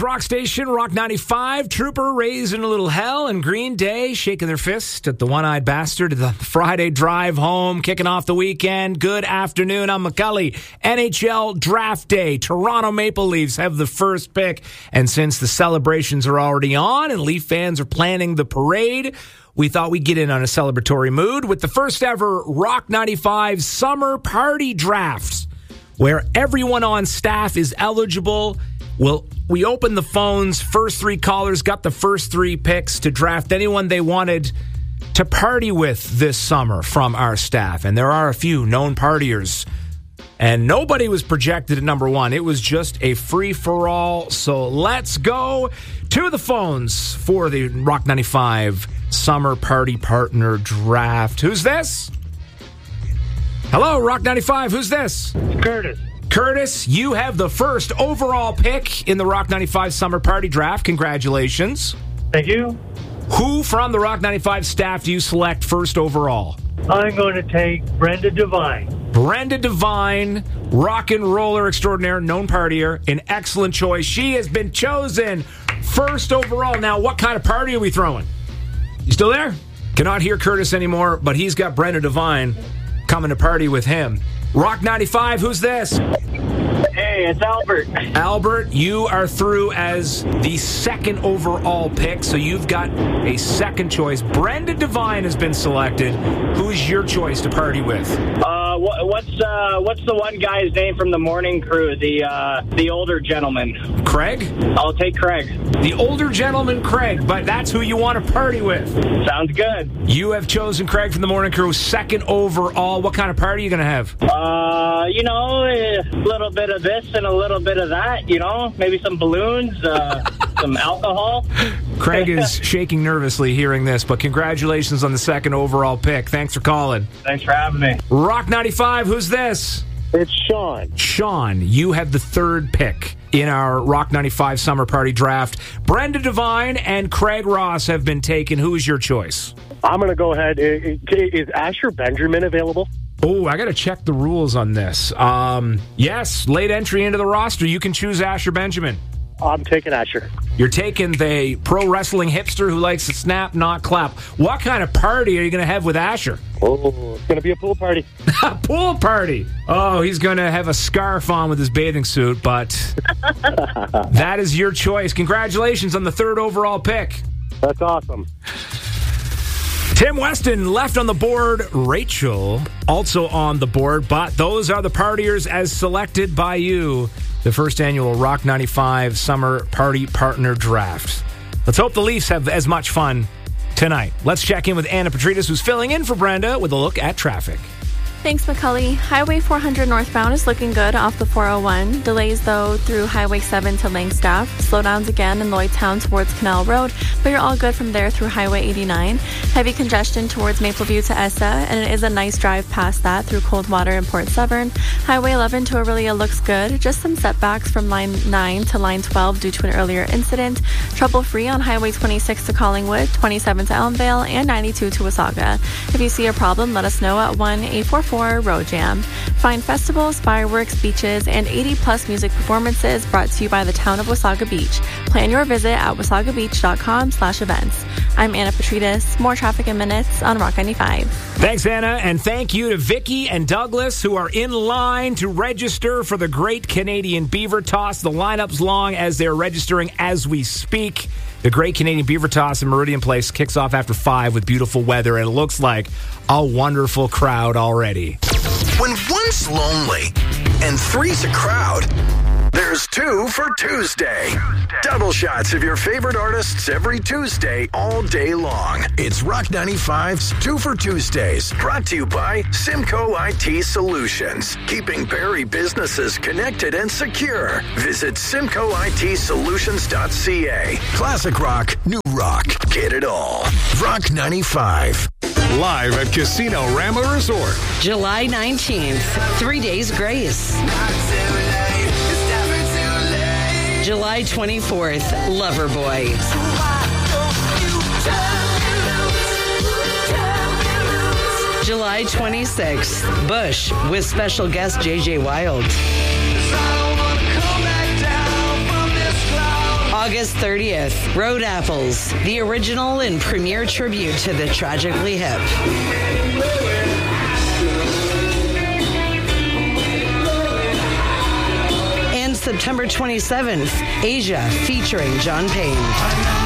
Calgary's rock station, Rock 95. Trooper raising a little hell, and Green Day shaking their fist at the one-eyed bastard. The Friday drive home, kicking off the weekend. Good afternoon, I'm McCully. NHL Draft Day. Toronto Maple Leafs have the first pick. And since the celebrations are already on and Leaf fans are planning the parade, we thought we'd get in on a celebratory mood with the first ever Rock 95 Summer Party Drafts, where everyone on staff is eligible. We opened the phones. First three callers got the first three picks to draft anyone they wanted to party with this summer from our staff. And there are a few known partiers. And nobody was projected at number one. It was just a free-for-all. So let's go to the phones for the Rock 95 Summer Party Partner Draft. Who's this? Hello, Rock 95. Who's this? Curtis. Curtis, you have the first overall pick in the Rock 95 Summer Party Draft. Congratulations. Thank you. Who from the Rock 95 staff do you select first overall? I'm going to take Brenda Devine. Brenda Devine, rock and roller extraordinaire, known partier, an excellent choice. She has been chosen first overall. Now, what kind of party are we throwing? You still there? Cannot hear Curtis anymore, but he's got Brenda Devine coming to party with him. Rock 95, who's this? Hey, it's Albert. Albert, you are through as the second overall pick, so you've got a second choice. Brenda Devine has been selected. Who's your choice to party with? What's the one guy's name from the morning crew? The older gentleman. Craig? I'll take Craig. The older gentleman, Craig, but that's who you want to party with. Sounds good. You have chosen Craig from the morning crew, second overall. What kind of party are you going to have? A little bit of this and a little bit of that, maybe some balloons, some alcohol. Craig is shaking nervously hearing this, but congratulations on the second overall pick. Thanks for calling. Thanks for having me. Rock 95, who's this? It's Sean. Sean, you have the third pick in our Rock 95 Summer Party Draft. Brenda Devine and Craig Ross have been taken. Who is your choice? I'm going to go ahead. Is Asher Benjamin available? Oh, I got to check the rules on this. Yes, late entry into the roster. You can choose Asher Benjamin. I'm taking Asher. You're taking the pro wrestling hipster who likes to snap, not clap. What kind of party are you going to have with Asher? Oh, it's going to be a pool party. A pool party. Oh, he's going to have a scarf on with his bathing suit, but that is your choice. Congratulations on the third overall pick. That's awesome. Tim Weston left on the board. Rachel also on the board, but those are the partiers as selected by you. The first annual Rock 95 Summer Party Partner Draft. Let's hope the Leafs have as much fun tonight. Let's check in with Anna Petridis, who's filling in for Brenda with a look at traffic. Thanks, McCully. Highway 400 northbound is looking good off the 401. Delays, though, through Highway 7 to Langstaff. Slowdowns again in Lloydtown towards Canal Road, but you're all good from there through Highway 89. Heavy congestion towards Mapleview to Essa, and it is a nice drive past that through Coldwater and Port Severn. Highway 11 to Orillia looks good. Just some setbacks from Line 9 to Line 12 due to an earlier incident. Trouble-free on Highway 26 to Collingwood, 27 to Elmvale, and 92 to Wasaga. If you see a problem, let us know at 1-844 Road Jam. Find festivals, fireworks, beaches, and 80-plus music performances brought to you by the town of Wasaga Beach. Plan your visit at wasagabeach.com/events. I'm Anna Petridis. More traffic in minutes on Rock 95. Thanks, Anna, and thank you to Vicky and Douglas, who are in line to register for the Great Canadian Beaver Toss. The lineup's long as they're registering as we speak. The Great Canadian Beaver Toss in Meridian Place kicks off after 5 with beautiful weather, and it looks like a wonderful crowd already. When one's lonely and three's a crowd, there's 2 for Tuesday. Double shots of your favorite artists every Tuesday, all day long. It's Rock 95's 2 for Tuesdays, brought to you by Simcoe IT Solutions, keeping Barrie businesses connected and secure. Visit SimcoeITSolutions.ca. Classic rock, new rock, get it all. Rock 95. Live at Casino Rama Resort. July 19th, 3 days grace. July 24th, Loverboy. July 26th, Bush with special guest JJ Wild. August 30th, Road Apples, the original and premier tribute to the Tragically Hip. And September 27th, Asia, featuring John Payne.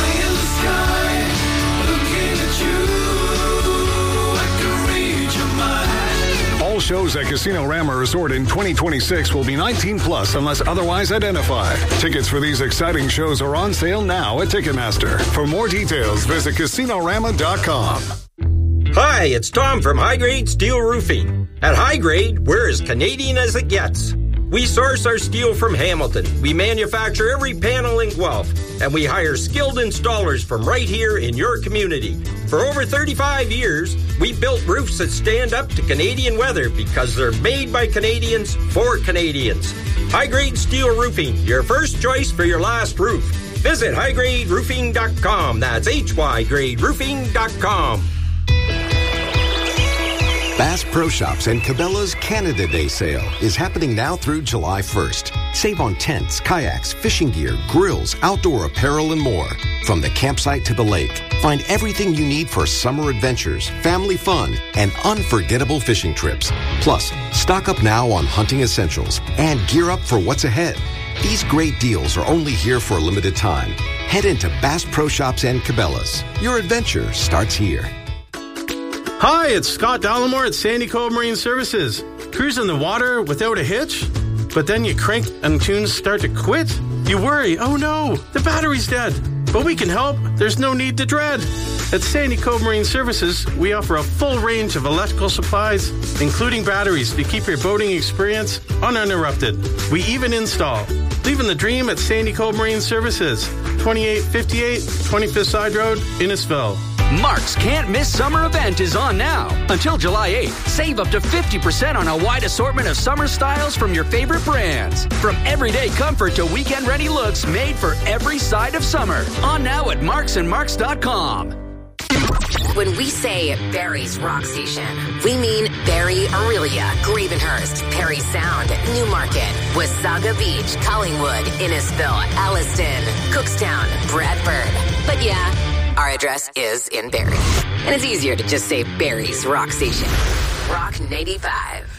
All shows at Casino Rama Resort in 2026 will be 18 plus unless otherwise identified. Tickets for these exciting shows are on sale now at Ticketmaster. For more details, visit CasinoRama.com. Hi, it's Tom from High Grade Steel Roofing. At High Grade, we're as Canadian as it gets. We source our steel from Hamilton. We manufacture every panel in Guelph. And we hire skilled installers from right here in your community. For over 35 years, we built roofs that stand up to Canadian weather because they're made by Canadians for Canadians. High Grade Steel Roofing, your first choice for your last roof. Visit highgraderoofing.com. That's hygraderoofing.com. Bass Pro Shops and Cabela's Canada Day sale is happening now through July 1st. Save on tents, kayaks, fishing gear, grills, outdoor apparel, and more. From the campsite to the lake, find everything you need for summer adventures, family fun, and unforgettable fishing trips. Plus, stock up now on hunting essentials and gear up for what's ahead. These great deals are only here for a limited time. Head into Bass Pro Shops and Cabela's. Your adventure starts here. Hi, it's Scott Dallimore at Sandy Cove Marine Services. Cruising the water without a hitch? But then you crank and tunes start to quit? You worry, oh no, the battery's dead. But we can help. There's no need to dread. At Sandy Cove Marine Services, we offer a full range of electrical supplies, including batteries to keep your boating experience uninterrupted. We even install. Living the dream at Sandy Cove Marine Services, 2858 25th Side Road, Innisfil. Mark's Can't Miss Summer event is on now. Until July 8th, save up to 50% on a wide assortment of summer styles from your favorite brands. From everyday comfort to weekend-ready looks made for every side of summer. On now at marksandmarks.com. When we say Barrie's Rock Station, we mean Barrie, Aurelia, Gravenhurst, Perry Sound, Newmarket, Wasaga Beach, Collingwood, Innisfil, Alliston, Cookstown, Bradford. But yeah, our address is in Barrie. And it's easier to just say Barrie's Rock Station. Rock 95.